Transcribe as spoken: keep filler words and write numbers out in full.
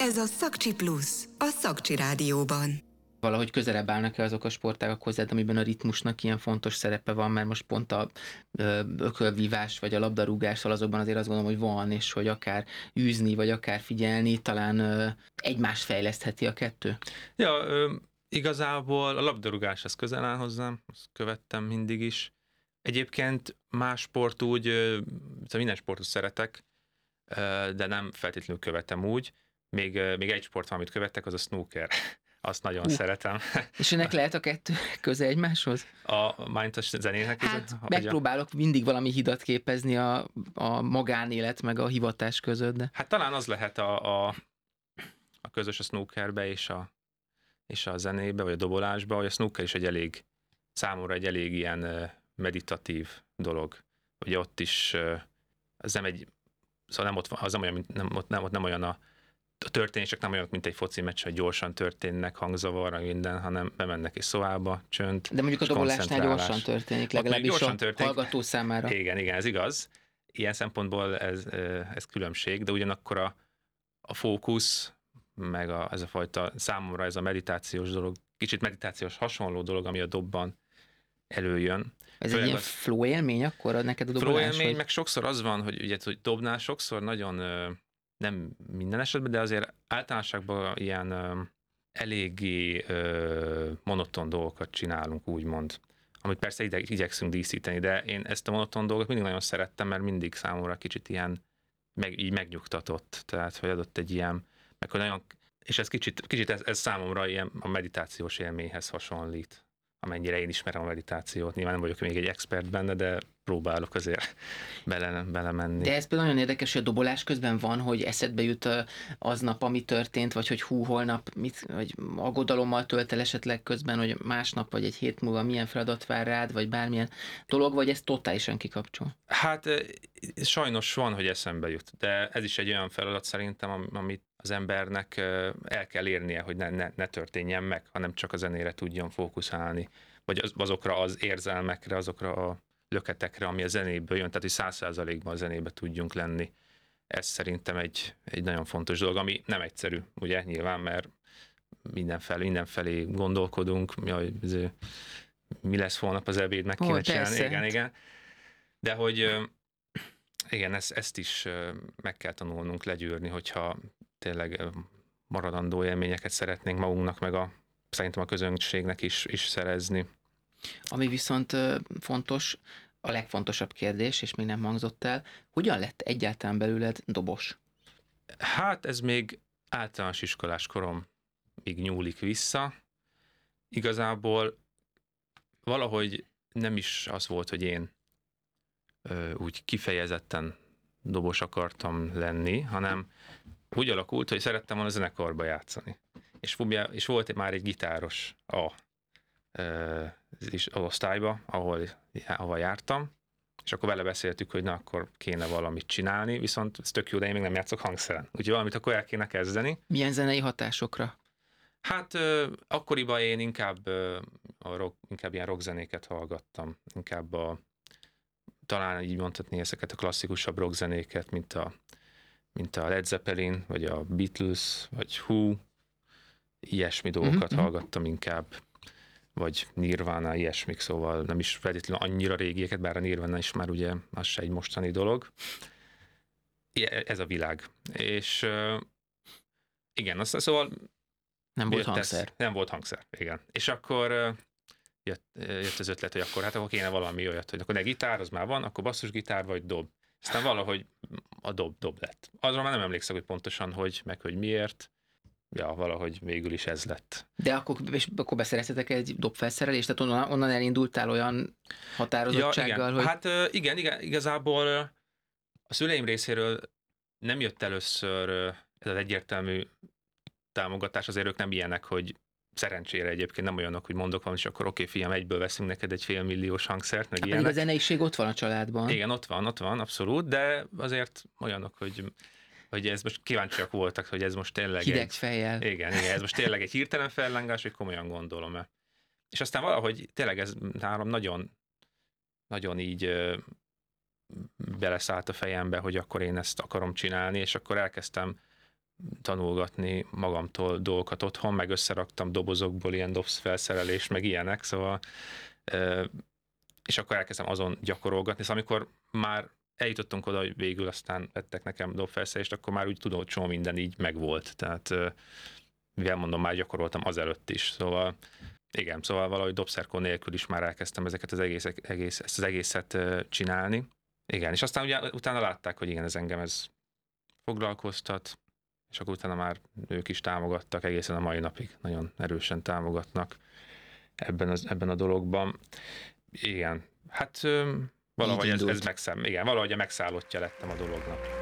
Ez a Szakcsi Plusz, a Szakcsi Rádióban. Valahogy közelebb állnak-e azok a sportágak hozzád, amiben a ritmusnak ilyen fontos szerepe van, mert most pont a ökölvívás vagy a labdarúgással azokban azért azt gondolom, hogy van, és hogy akár űzni, vagy akár figyelni, talán ö, egymást fejlesztheti a kettő? Ja, ö, igazából a labdarúgás az közel áll hozzám, azt követtem mindig is. Egyébként más sport úgy, ö, minden sportot szeretek, ö, de nem feltétlenül követem úgy. Még, ö, még egy sport van, amit követek, az a snooker. Azt nagyon uh. szeretem. És ennek lehet a kettő köze egymáshoz? A mindtos zenének? Hát a, megpróbálok a... mindig valami hidat képezni a, a magánélet meg a hivatás között. De... Hát talán az lehet a, a, a közös a snookerbe és a, és a zenébe, vagy a dobolásba, hogy a snooker is egy elég, számomra egy elég ilyen meditatív dolog. Ugye ott is, az nem egy, szóval nem ott van, az nem olyan, nem, ott, nem, ott nem olyan a a történések nem olyanok, mint egy foci meccs, hogy gyorsan történnek, hangzavar, minden, hanem bemennek egy szobába, csönd. De mondjuk a dobolásnál gyorsan történik, legalábbis gyorsan a történik. Hallgató számára. Igen, igen, ez igaz. Ilyen szempontból ez, ez különbség, de ugyanakkor a, a fókusz, meg a, ez a fajta, számomra ez a meditációs dolog, kicsit meditációs hasonló dolog, ami a dobban előjön. Ez Főleg egy ilyen az... flow élmény akkor neked a dobolás? Flow élmény, hogy... meg sokszor az van, hogy ugye, hogy dobnál sokszor nagyon... nem minden esetben, de azért általánosságban ilyen ö, eléggé ö, monoton dolgokat csinálunk, úgymond. Amit persze ide, igyekszünk díszíteni, de én ezt a monoton dolgot mindig nagyon szerettem, mert mindig számomra kicsit ilyen meg, így megnyugtatott. Tehát, hogy adott egy ilyen, meg hogy nagyon, és ez kicsit, kicsit ez, ez számomra ilyen a meditációs élményhez hasonlít. Amennyire én ismerem a meditációt. Nyilván nem vagyok még egy expert benne, de próbálok azért bele, belemenni. De ez például nagyon érdekes, hogy a dobolás közben van, hogy eszedbe jut aznap, ami történt, vagy hogy hú, holnap, mit, vagy aggodalommal tölt el esetleg közben, hogy másnap, vagy egy hét múlva milyen feladat vár rád, vagy bármilyen dolog, vagy ez totálisan kikapcsol? Hát sajnos van, hogy eszembe jut, de ez is egy olyan feladat szerintem, amit az embernek el kell érnie, hogy ne, ne, ne történjen meg, hanem csak a zenére tudjon fókuszálni, vagy az, azokra az érzelmekre, azokra a löketekre, ami a zenéből jön, tehát hogy száz százalékban a zenébe tudjunk lenni. Ez szerintem egy, egy nagyon fontos dolog, ami nem egyszerű, ugye, nyilván, mert mindenfelé, mindenfelé gondolkodunk, mi, mi lesz holnap az ebéd, meg kéne csinálni. Igen, igen. De hogy igen, ezt, ezt is meg kell tanulnunk legyűrni, hogyha tényleg maradandó élményeket szeretnénk magunknak, meg a, szerintem a közönségnek is, is szerezni. Ami viszont fontos, a legfontosabb kérdés, és még nem hangzott el, hogyan lett egyáltalán belőled dobos? Hát ez még általános iskolás koromig nyúlik vissza. Igazából valahogy nem is az volt, hogy én ö, úgy kifejezetten dobos akartam lenni, hanem úgy alakult, hogy szerettem volna zenekarba játszani. És, és volt már egy gitáros a is osztályba, ahol, ahol jártam, és akkor vele beszéltük, hogy na, akkor kéne valamit csinálni, viszont ez tök jó, de én még nem játszok hangszeren. Úgyhogy valamit akkor el kéne kezdeni. Milyen zenei hatásokra? Hát akkoriban én inkább, a rock, inkább ilyen rockzenéket hallgattam, inkább a, talán így mondhatni ezeket a klasszikusabb rockzenéket, mint a, mint a Led Zeppelin, vagy a Beatles, vagy Who, ilyesmi dolgokat mm-hmm. hallgattam inkább, vagy Nirvana, ilyesmik, szóval nem is feltétlenül annyira régieket, bár a Nirvana is már ugye az se egy mostani dolog. Ez a világ. És igen, azt, szóval nem volt hangszer. Ez, nem volt hangszer, igen. És akkor jött, jött az ötlet, hogy akkor hát akkor kéne valami olyat, hogy akkor ne gitár, az már van, akkor basszusgitár vagy dob. Aztán valahogy a dob, dob lett. Azra már nem emlékszem, hogy pontosan hogy, meg hogy miért. Ja, valahogy végül is ez lett. De akkor, és akkor beszereztetek egy dobfelszerelést, tehát onnan, onnan elindultál olyan határozottsággal, ja, igen. hogy... Hát igen, igen, igazából a szüleim részéről nem jött először ez az egyértelmű támogatás, azért ők nem ilyenek, hogy szerencsére egyébként nem olyanok, hogy mondok valamit, és akkor oké, fiam, egyből veszünk neked egy félmilliós hangszert, meg hát ilyenek. A zeneiség ott van a családban. Igen, ott van, ott van, abszolút, de azért olyanok, hogy hogy ez most kíváncsiak voltak, hogy ez most tényleg hideg egy... fejjel. Igen, igen, ez most tényleg egy hirtelen fellángás, hogy komolyan gondolom-e. És aztán valahogy tényleg ez nálam nagyon, nagyon így ö, beleszállt a fejembe, hogy akkor én ezt akarom csinálni, és akkor elkezdtem tanulgatni magamtól dolgokat otthon, meg összeraktam dobozokból ilyen dobsz felszerelés, meg ilyenek, szóval és akkor elkezdtem azon gyakorolgatni, szóval amikor már eljutottunk oda, hogy végül aztán vettek nekem dobfelszerelést, akkor már úgy tudom, hogy csomó minden így megvolt, tehát mivel mondom, már gyakoroltam azelőtt is, szóval igen, szóval valahogy dobszerkó nélkül is már elkezdtem ezeket az egész, egész, ezt az egészet csinálni. Igen, és aztán ugye utána látták, hogy igen, ez engem ez foglalkoztat, és akkor utána már ők is támogattak, egészen a mai napig nagyon erősen támogatnak ebben, az, ebben a dologban. Igen, hát valahogy ez, ez megszám, igen, valahogy a megszállottja lettem a dolognak.